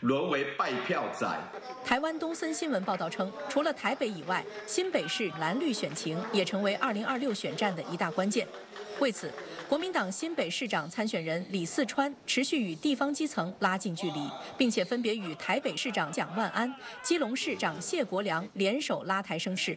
沦为拜票仔。 台湾东森新闻报道称，除了台北以外，新北市蓝绿选情也成为2026选战的一大关键。为此，国民党新北市长参选人李四川持续与地方基层拉近距离，并且分别与台北市长蒋万安、基隆市长谢国良联手拉台声势。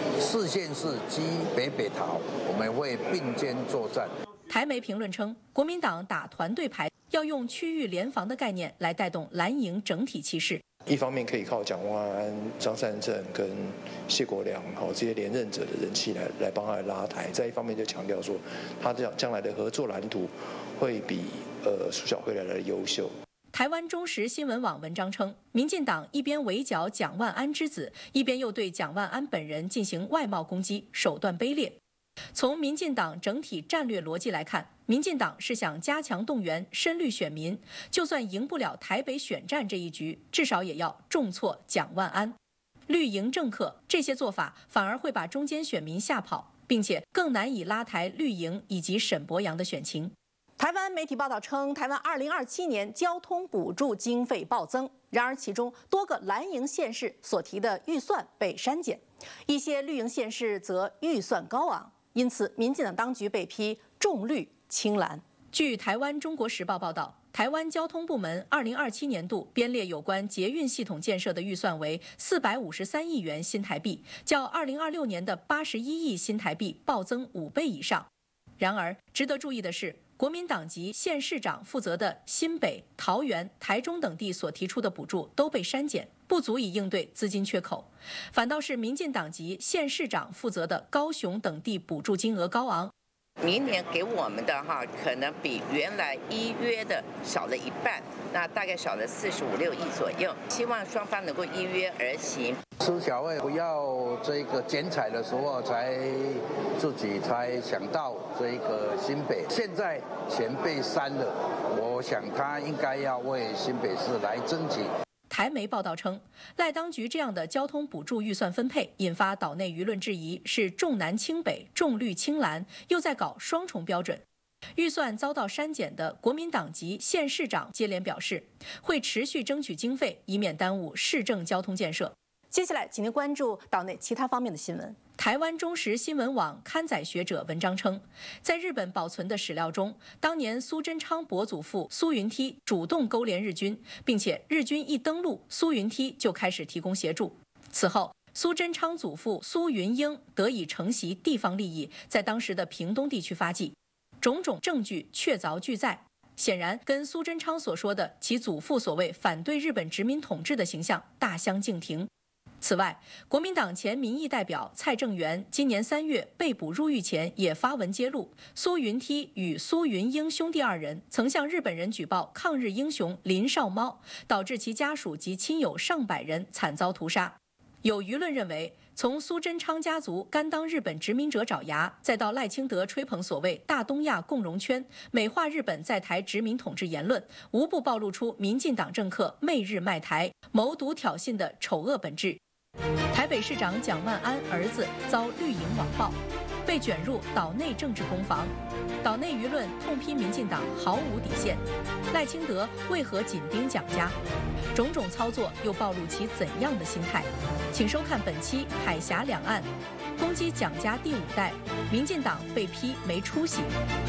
4县市基北北桃，我们会并肩作战。 台媒评论称，国民党打团队牌，要用区域联防的概念来带动蓝营整体气势。 一方面可以靠蒋万安、张善政跟谢国良这些连任者的人气来帮他拉台，再一方面就强调说，他将来的合作蓝图会比苏小慧来的优秀。 台湾中时新闻网文章称，民进党一边围剿蒋万安之子，一边又对蒋万安本人进行外贸攻击，手段卑劣。从民进党整体战略逻辑来看，民进党是想加强动员深绿选民，就算赢不了台北选战这一局，至少也要重挫蒋万安。绿营政客这些做法反而会把中间选民吓跑，并且更难以拉抬绿营以及沈伯洋的选情。 台湾媒体报道称，台湾2027年交通补助经费暴增，然而其中多个蓝营县市所提的预算被删减，一些绿营县市则预算高昂。因此，民进党当局被批重绿轻蓝。 据台湾《中国时报》报道，台湾交通部门2027年度编列有关捷运系统建设的预算为453亿元新台币，较2026年的81亿新台币暴增5倍以上。然而，值得注意的是，国民党籍县市长负责的新北、桃园、台中等地所提出的补助都被删减，不足以应对资金缺口。反倒是民进党籍县市长负责的高雄等地补助金额高昂。 明年给我们的可能比原来依约的少了一半，那大概少了45、6亿左右。希望双方能够依约而行。 苏小慧不要这个剪彩的时候自己才想到这个新北，现在钱被删了，我想他应该要为新北市来争取。 台媒报道称，赖当局这样的交通补助预算分配，引发岛内舆论质疑，是重南轻北、重绿轻蓝，又在搞双重标准。预算遭到删减的国民党籍县市长接连表示，会持续争取经费，以免耽误市政交通建设。 接下来，请您关注岛内其他方面的新闻。 台湾中时新闻网刊载学者文章称，在日本保存的史料中，当年苏贞昌伯祖父苏云梯主动勾连日军，并且日军一登陆，苏云梯就开始提供协助。此后，苏贞昌祖父苏云英得以承袭地方利益，在当时的屏东地区发迹，种种证据确凿俱在。显然，跟苏贞昌所说的其祖父所谓反对日本殖民统治的形象大相径庭。此外，国民党前民意代表蔡正元今年3月被捕入狱前也发文揭露，苏云梯与苏云英兄弟2人曾向日本人举报抗日英雄林少猫，导致其家属及亲友上百人惨遭屠杀。有舆论认为，从苏贞昌家族甘当日本殖民者爪牙，再到赖清德吹捧所谓大东亚共荣圈，美化日本在台殖民统治言论，无不暴露出民进党政客媚日卖台、谋独挑衅的丑恶本质。台北市长蒋万安儿子遭绿营网暴，被卷入岛内政治攻防，岛内舆论痛批民进党毫无底线。赖清德为何紧盯蒋家？种种操作又暴露其怎样的心态？请收看本期《海峡两岸》，攻击蒋家第5代，民进党被批没出息。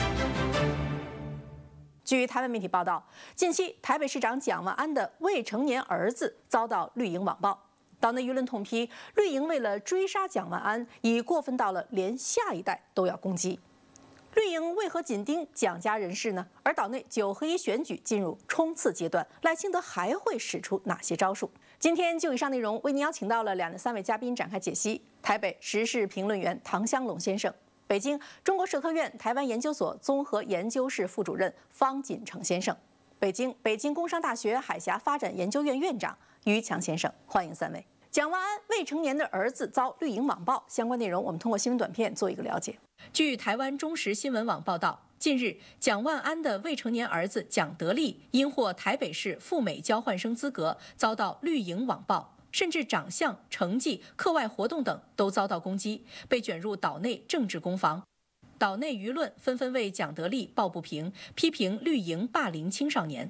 据台湾媒体报道，近期台北市长蒋万安的未成年儿子遭到绿营网暴。岛内舆论痛批绿营为了追杀蒋万安，已过分到了连下一代都要攻击。绿营为何紧盯蒋家人士呢？而岛内9合1选举进入冲刺阶段，赖清德还会使出哪些招数？今天就以上内容为您邀请到了2、3位嘉宾展开解析。台北时事评论员唐湘龙先生，北京中国社科院台湾研究所综合研究室副主任方锦成先生，北京工商大学海峡发展研究院院长于强先生，欢迎3位。蒋万安未成年的儿子遭绿营网暴，相关内容我们通过新闻短片做一个了解。 据台湾中时新闻网报道，近日蒋万安的未成年儿子蒋德利因获台北市赴美交换生资格，遭到绿营网暴，甚至长相、成绩、课外活动等都遭到攻击，被卷入岛内政治攻防。岛内舆论纷纷为蒋德利抱不平，批评绿营霸凌青少年。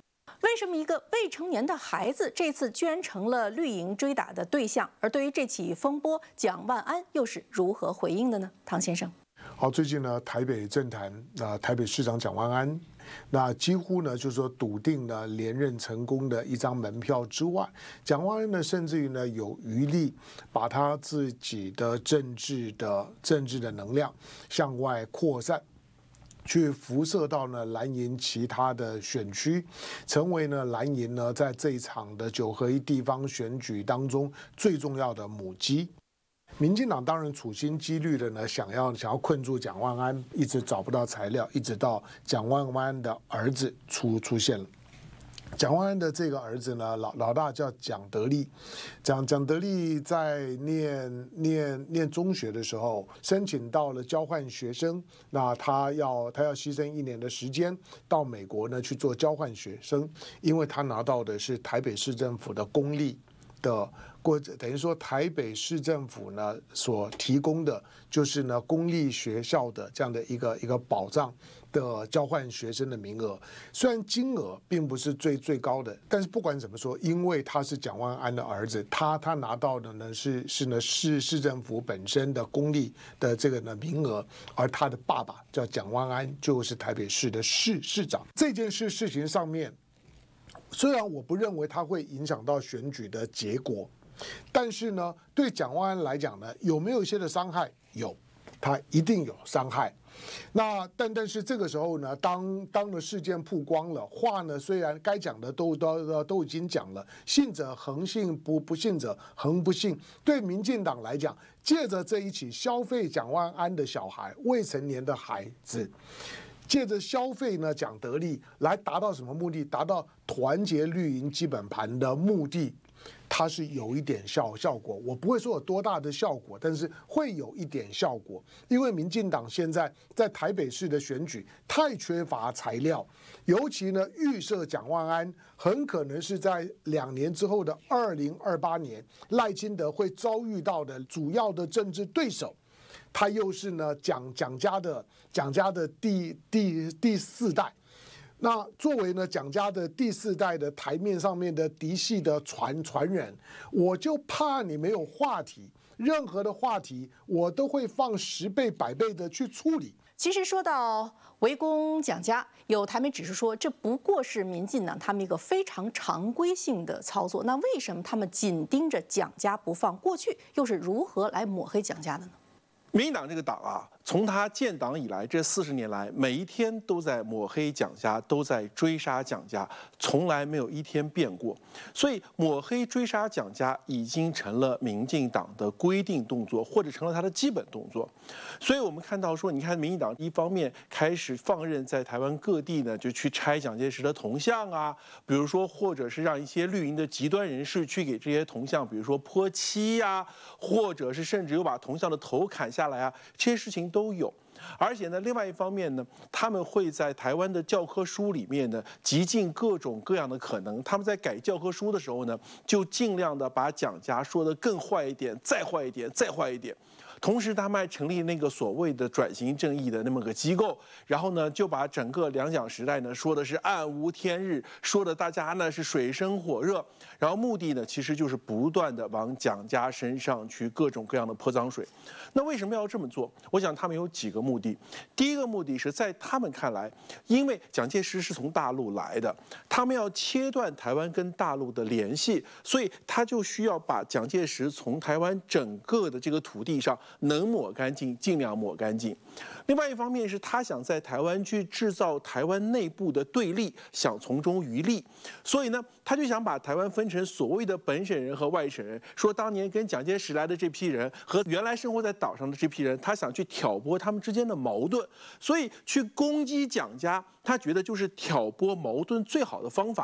为什么一个未成年的孩子这次居然成了绿营追打的对象？而对于这起风波，蒋万安又是如何回应的呢？唐先生。 好，最近呢，台北政坛台北市长蒋万安，那几乎呢就是说笃定了连任成功的一张门票之外，蒋万安呢甚至于呢有余力把他自己的政治的能量向外扩散。去辐射到呢蓝营其他的选区，成为呢蓝营呢在这一场的9合1地方选举当中最重要的母鸡。民进党当然处心积虑的呢想要困住蒋万安，一直找不到材料，一直到蒋万安的儿子出现了。蒋万安的这个儿子呢，老大叫蒋德利，蒋德利在念中学的时候，申请到了交换学生，那他要牺牲1年的时间到美国呢去做交换学生，因为他拿到的是台北市政府的公立的。等于说台北市政府呢所提供的就是呢公立学校的这样的一个保障的交换学生的名额，虽然金额并不是最高的，但是不管怎么说，因为他是蒋万安的儿子，他拿到的呢是市政府本身的公立的这个呢名额，而他的爸爸叫蒋万安，就是台北市的市长。这件事情上面，虽然我不认为它会影响到选举的结果。但是呢，对蒋万安来讲呢，有没有一些的伤害？有，他一定有伤害。那但是这个时候呢，当了事件曝光了，话呢虽然该讲的都已经讲了，信者恒信，不信者恒不信。对民进党来讲，借着这一起消费蒋万安的小孩，未成年的孩子。借着消费呢蒋德利来达到什么目的？达到团结绿营基本盘的目的。它是有一点效果，我不会说有多大的效果，但是会有一点效果。因为民进党现在在台北市的选举太缺乏材料，尤其呢预设蒋万安很可能是在2年之后的2028年赖清德会遭遇到的主要的政治对手。他又是呢蒋家的第4代。那作为呢蒋家的第4代的台面上面的嫡系的传人，我就怕你没有话题，任何的话题我都会放10倍100倍的去处理。 其实说到围攻蒋家，有台媒指出说，这不过是民进党他们一个非常常规性的操作。那为什么他们紧盯着蒋家不放？过去又是如何来抹黑蒋家的呢？ 民进党这个党啊，从他建党以来这40年来，每一天都在抹黑蒋家，都在追杀蒋家，从来没有一天变过。所以抹黑追杀蒋家已经成了民进党的规定动作，或者成了他的基本动作。所以我们看到说，你看民进党一方面开始放任在台湾各地呢，就去拆蒋介石的铜像啊，比如说或者是让一些绿营的极端人士去给这些铜像，比如说泼漆呀，或者是甚至有把铜像的头砍下来啊，这些事情都有。而且呢，另外一方面呢，他们会在台湾的教科书里面呢，极尽各种各样的可能。他们在改教科书的时候呢，就尽量的把蒋家说得更坏一点，再坏一点，再坏一点。同时，他们还成立那个所谓的转型正义的那么个机构，然后呢，就把整个两蒋时代呢说的是暗无天日，说的大家呢是水深火热，然后目的呢其实就是不断的往蒋家身上去各种各样的泼脏水。那为什么要这么做？我想他们有几个目的。第一个目的是在他们看来，因为蒋介石是从大陆来的，他们要切断台湾跟大陆的联系，所以他就需要把蒋介石从台湾整个的这个土地上能抹干净，尽量抹干净。另外一方面是他想在台湾去制造台湾内部的对立，想从中渔利，所以呢，他就想把台湾分成所谓的本省人和外省人，说当年跟蒋介石来的这批人和原来生活在岛上的这批人，他想去挑拨他们之间的矛盾，所以去攻击蒋家，他觉得就是挑拨矛盾最好的方法。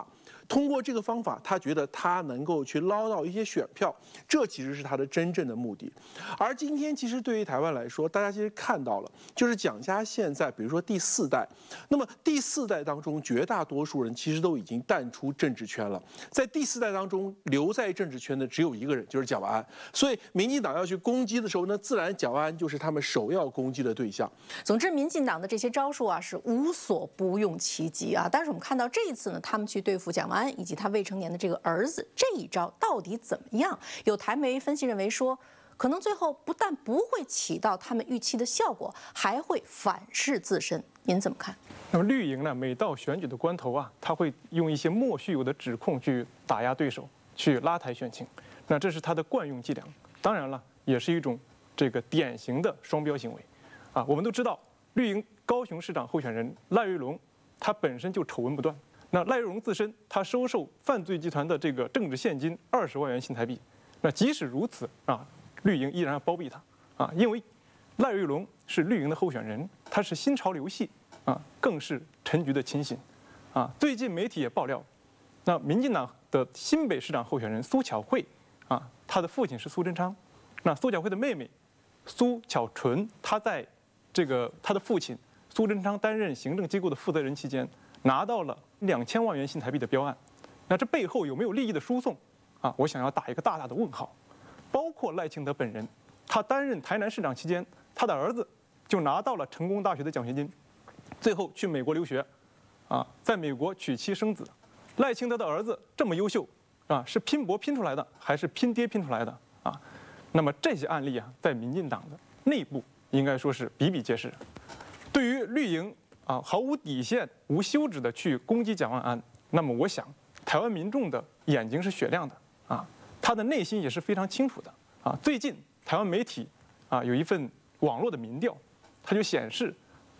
通过这个方法，他觉得他能够去捞到一些选票，这其实是他的真正的目的。而今天其实对于台湾来说，大家其实看到了，就是蒋家现在比如说第4代，那么第4代当中绝大多数人其实都已经淡出政治圈了，在第4代当中留在政治圈的只有一个人，就是蒋万安。所以民进党要去攻击的时候呢，自然蒋万安就是他们首要攻击的对象。 总之，民进党的这些招数啊是无所不用其极啊。但是我们看到这一次呢，他们去对付蒋万安以及他未成年的这个儿子，这一招到底怎么样？有台媒分析认为说，可能最后不但不会起到他们预期的效果，还会反噬自身。您怎么看？ 那么绿营呢，每到选举的关头啊，他会用一些莫须有的指控去打压对手，去拉抬选情。那这是他的惯用伎俩。当然了，也是一种这个典型的双标行为。啊，我们都知道，绿营高雄市长候选人赖瑞隆，他本身就丑闻不断。那赖瑞隆自身，他收受犯罪集团的这个政治现金20万元新台币。那即使如此啊，绿营依然要包庇他啊，因为赖瑞隆是绿营的候选人，他是新潮流系啊，更是陈菊的亲信啊。最近媒体也爆料，那民进党的新北市长候选人苏巧慧啊，他的父亲是苏贞昌，那苏巧慧的妹妹苏巧纯，她在他的父亲苏贞昌担任行政机构的负责人期间，拿到了2000万元新台币的标案。那这背后有没有利益的输送啊？我想要打一个大大的问号。包括赖清德本人，他担任台南市长期间，他的儿子就拿到了成功大学的奖学金，最后去美国留学，啊，在美国娶妻生子。赖清德的儿子这么优秀啊，是拼搏拼出来的，还是拼爹拼出来的啊？那么这些案例啊，在民进党的内部应该说是比比皆是。对于绿营啊，毫无底线、无休止的去攻击蒋万安，那么我想，台湾民众的眼睛是雪亮的啊，他的内心也是非常清楚的啊。最近台湾媒体啊有一份网络的民调，它就显示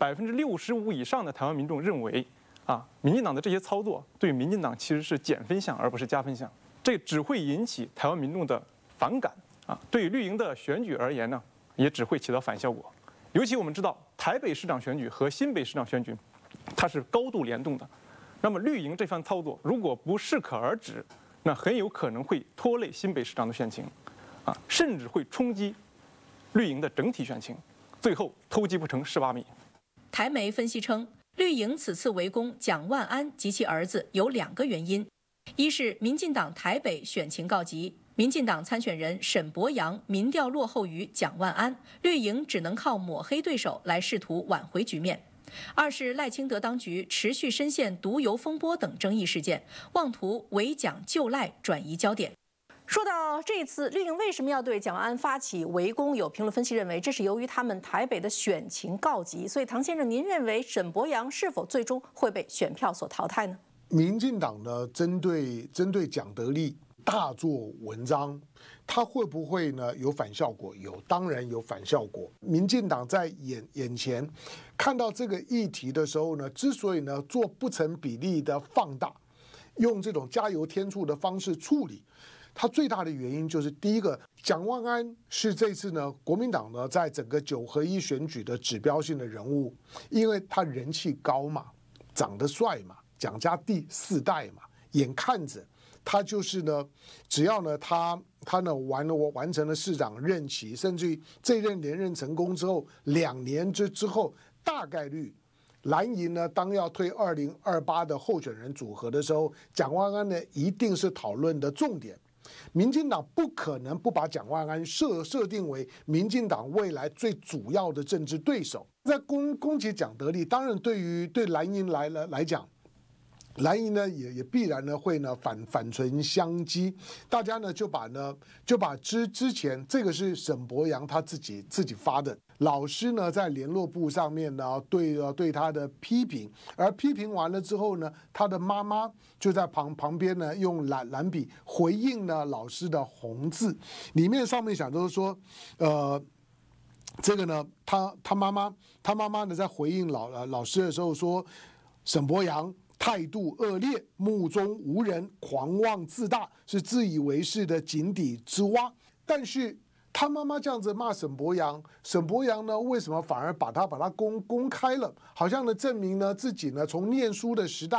65%以上的台湾民众认为啊，民进党的这些操作对民进党其实是减分项而不是加分项，这只会引起台湾民众的反感啊。对于绿营的选举而言呢，也只会起到反效果。尤其我们知道，台北市长选举和新北市长选举，它是高度联动的。那么绿营这番操作如果不适可而止，那很有可能会拖累新北市长的选情，啊，甚至会冲击绿营的整体选情，最后偷鸡不成蚀把米。 台媒分析称，绿营此次围攻蒋万安及其儿子有2个原因：一是民进党台北选情告急，民进党参选人沈伯洋民调落后于蒋万安，绿营只能靠抹黑对手来试图挽回局面；二是赖清德当局持续深陷毒油风波等争议事件，妄图围蒋救赖，转移焦点。 说到这次绿营为什么要对蒋万安发起围攻，有评论分析认为，这是由于他们台北的选情告急。所以，唐先生，您认为沈伯洋是否最终会被选票所淘汰呢？ 民进党呢，针对蒋德忞大做文章，他会不会呢有反效果？有，当然有反效果。民进党在眼前看到这个议题的时候呢，之所以呢做不成比例的放大，用这种加油添醋的方式处理，它最大的原因就是第一个，蒋万安是这次呢国民党呢在整个9合1选举的指标性的人物，因为他人气高嘛，长得帅嘛，蒋家第4代嘛，眼看着他就是呢，只要呢他呢完成了市长任期，甚至于这任连任成功之后，2年之后，大概率蓝营呢当要推2028的候选人组合的时候，蒋万安呢一定是讨论的重点。民进党不可能不把蒋万安设定为民进党未来最主要的政治对手。在攻击蒋德忞，当然对蓝营来讲，蓝营呢也必然呢会呢反唇相讥，大家呢就把之前这个是沈伯洋他自己发的，老师呢在联络簿上面呢对他的批评，而批评完了之后呢，他的妈妈就在旁边呢用蓝笔回应呢老师的红字，里面上面想就是说这个呢他妈妈呢在回应老师的时候说，沈伯洋态度恶劣，目中无人，狂妄自大，是自以为是的井底之蛙。但是他妈妈这样子骂沈伯洋，沈伯洋呢为什么反而把他公开了？好像呢证明呢自己呢从念书的时代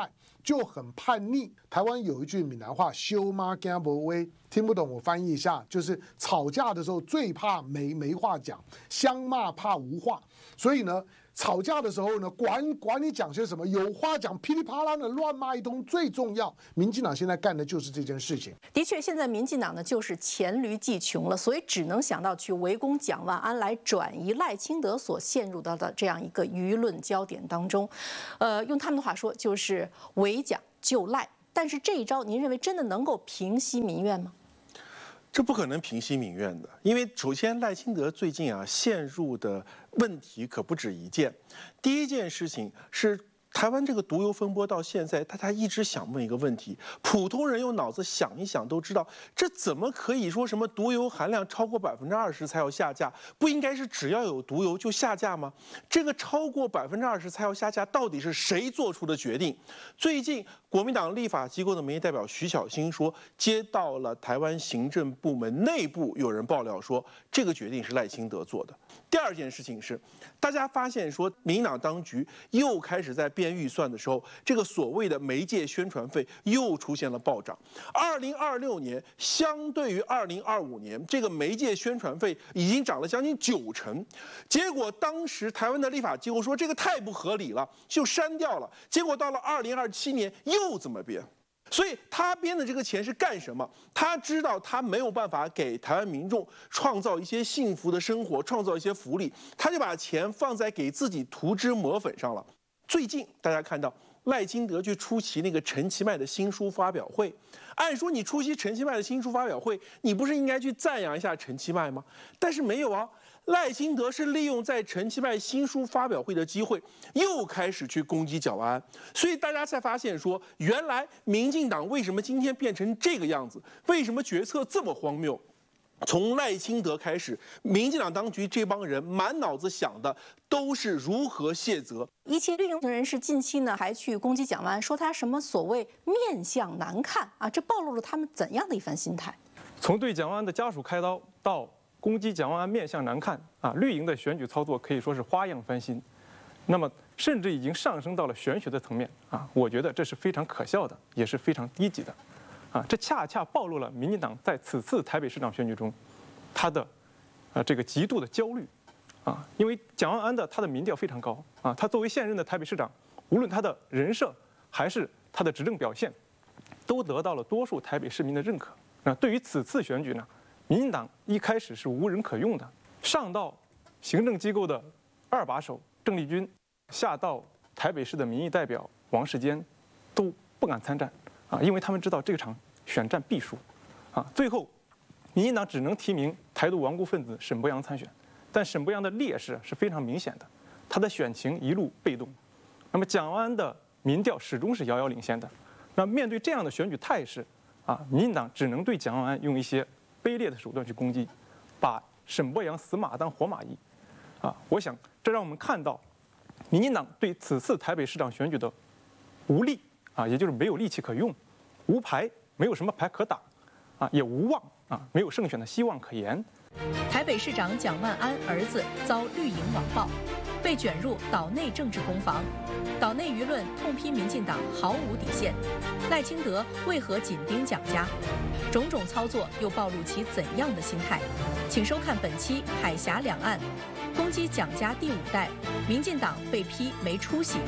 就很叛逆。台湾有一句闽南话“修妈惊无威”，听不懂我翻译一下，就是吵架的时候最怕没话讲，相骂怕无话。所以呢，吵架的时候呢，管你讲些什么，有话讲，噼里啪啦的乱骂一通最重要。民进党现在干的就是这件事情。 的确，现在民进党呢就是黔驴技穷了，所以只能想到去围攻蒋万安，来转移赖清德所陷入到的这样一个舆论焦点当中。用他们的话说，就是围蒋救赖。但是这一招，您认为真的能够平息民怨吗？ 这不可能平息民怨的，因为首先赖清德最近陷入的问题可不止一件。第一件事情是台湾这个毒油风波到现在，大家一直想问一个问题：普通人用脑子想一想都知道，这怎么可以说什么毒油含量超过20%才要下架？不应该是只要有毒油就下架吗？这个超过20%才要下架，到底是谁做出的决定？最近国民党立法机构的民意代表徐小新说，接到了台湾行政部门内部有人爆料说，这个决定是赖清德做的。第二件事情是，大家发现说，民进党当局又开始在编预算的时候，这个所谓的媒介宣传费又出现了暴涨。2026年相对于2025年，这个媒介宣传费已经涨了将近90%。结果当时台湾的立法机构说这个太不合理了，就删掉了。结果到了2027年又怎么编？所以他编的这个钱是干什么？他知道他没有办法给台湾民众创造一些幸福的生活，创造一些福利，他就把钱放在给自己涂脂抹粉上了。最近大家看到赖清德去出席那个陈其迈的新书发表会，按说你出席陈其迈的新书发表会，你不是应该去赞扬一下陈其迈吗？但是没有啊。赖清德是利用在陈其迈新书发表会的机会，又开始去攻击蒋万安，所以大家才发现说，原来民进党为什么今天变成这个样子？为什么决策这么荒谬？从赖清德开始，民进党当局这帮人满脑子想的都是如何卸责。 一些绿营人士近期呢还去攻击蒋万安，说他什么所谓面相难看啊，这暴露了他们怎样的一番心态？ 从对蒋万安的家属开刀到攻击蒋万安面相难看啊，绿营的选举操作可以说是花样翻新，那么甚至已经上升到了玄学的层面啊，我觉得这是非常可笑的，也是非常低级的，啊，这恰恰暴露了民进党在此次台北市长选举中，他的这个极度的焦虑，啊，因为蒋万安他的民调非常高啊，他作为现任的台北市长，无论他的人设还是他的执政表现，都得到了多数台北市民的认可。那对于此次选举呢？民进党一开始是无人可用的，上到行政机构的2把手郑丽君，下到台北市的民意代表王世坚，都不敢参战啊，因为他们知道这场选战必输啊。最后，民进党只能提名台独顽固分子沈伯洋参选，但沈伯洋的劣势是非常明显的，他的选情一路被动。那么蒋万安的民调始终是遥遥领先的。那面对这样的选举态势啊，民进党只能对蒋万安用一些卑劣的手段去攻击，把沈伯洋死马当活马医，啊，我想这让我们看到，民进党对此次台北市长选举的无力啊，也就是没有力气可用，无牌，没有什么牌可打，啊，也无望啊，没有胜选的希望可言。 台北市长蒋万安儿子遭绿营网暴，被卷入岛内政治攻防，岛内舆论痛批民进党毫无底线，赖清德为何紧盯蒋家？种种操作又暴露其怎样的心态？请收看本期《海峡两岸》，攻击蒋家第5代，民进党被批没出息。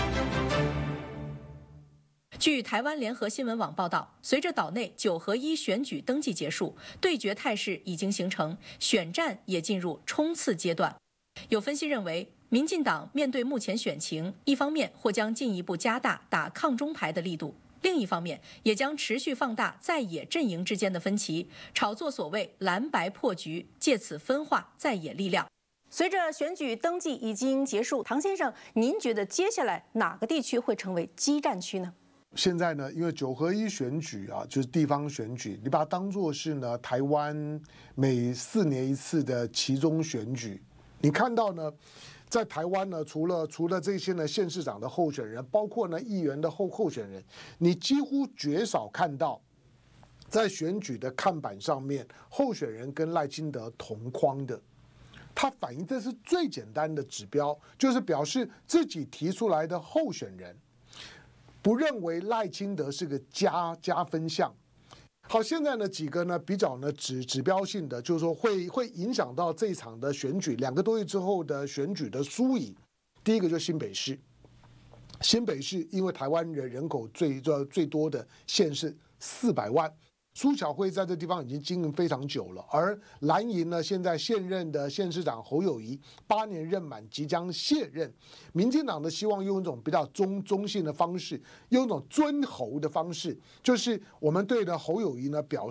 据台湾联合新闻网报道，随着岛内9合1选举登记结束，对决态势已经形成，选战也进入冲刺阶段。有分析认为，民进党面对目前选情，一方面或将进一步加大打抗中牌的力度，另一方面也将持续放大在野阵营之间的分歧，炒作所谓蓝白破局，借此分化在野力量。 随着选举登记已经结束，唐先生，您觉得接下来哪个地区会成为激战区呢？ 现在呢，因为9合1选举啊，就是地方选举，你把它当作是呢台湾每4年1次的期中选举。你看到呢，在台湾呢，除了这些呢县市长的候选人，包括呢议员的候选人，你几乎绝少看到在选举的看板上面候选人跟赖清德同框的。它反映这是最简单的指标，就是表示自己提出来的候选人不认为赖清德是个加分项。好，现在呢几个呢比较呢指标性的，就是说会影响到这一场的选举2个多月之后的选举的输赢。第一个就是新北市，新北市因为台湾人口最多的县市400万。苏巧慧在这地方已经经营非常久了，而蓝营呢，现在现任的县市长侯友宜8年任满，即将卸任。民进党呢，希望用一种比较中性的方式，用一种尊侯的方式，就是我们对的侯友宜呢表示。